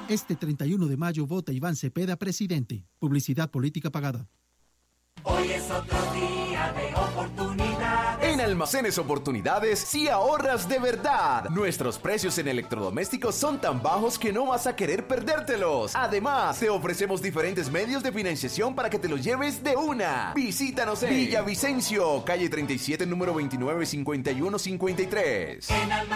Este 31 de mayo vota Iván Cepeda, presidente. Publicidad política pagada. Hoy es otro día de oportunidades. En Almacenes Oportunidades, sí ahorras de verdad. Nuestros precios en electrodomésticos son tan bajos que no vas a querer perdértelos. Además, te ofrecemos diferentes medios de financiación para que te los lleves de una. Visítanos en Villavicencio, calle 37, número 295153.